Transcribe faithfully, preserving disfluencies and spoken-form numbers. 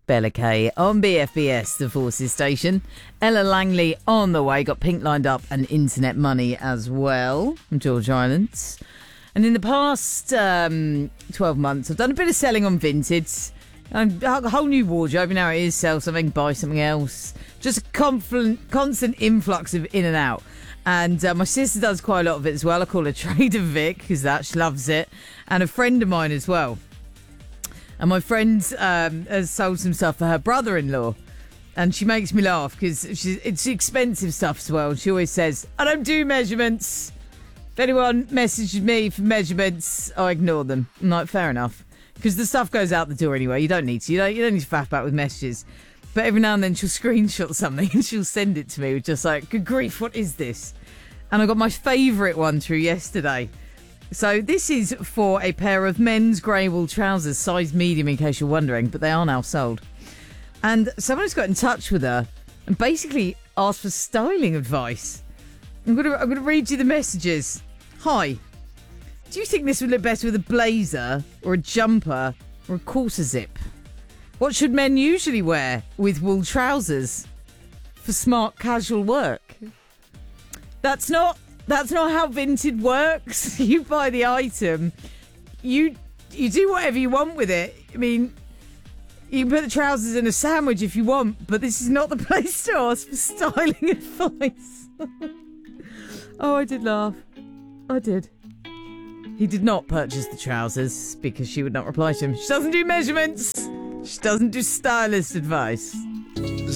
Bella Kay on B F B S, the Forces station. Ella Langley on the way. Got Pink lined up and Internet Money as well from George Islands. And in the past um, twelve months, I've done a bit of selling on Vinted. A whole new wardrobe. Now it is sell something, buy something else. Just a confl- constant influx of in and out. And uh, my sister does quite a lot of it as well. I call her Trader Vic because that she loves it. And a friend of mine as well. And my friend um, has sold some stuff for her brother-in-law. And she makes me laugh because it's expensive stuff as well. And she always says, I don't do measurements. If anyone messages me for measurements, I ignore them. I'm like, fair enough. Because the stuff goes out the door anyway. You don't need to. You don't, you don't need to faff about with messages. But every now and then she'll screenshot something and she'll send it to me with just like, good grief, what is this? And I got my favourite one through yesterday. So this is for a pair of men's grey wool trousers, size medium in case you're wondering, but they are now sold. And someone's got in touch with her and basically asked for styling advice. I'm going to I'm going to read you the messages. Hi. Do you think this would look better with a blazer or a jumper or a quarter zip? What should men usually wear with wool trousers for smart casual work? That's not that's not how Vinted works. You buy the item, you you do whatever you want with it. I mean, you can put the trousers in a sandwich if you want, but this is not the place to ask for styling advice. Oh, I did laugh. I did. He did not purchase the trousers because she would not reply to him. She doesn't do measurements. She doesn't do stylist advice.